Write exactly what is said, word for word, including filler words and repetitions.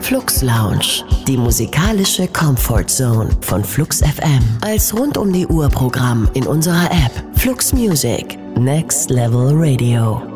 Flux Lounge, die musikalische Comfort Zone von Flux F M. Als rund um die Uhr Programm in unserer App Flux Music. Next Level Radio.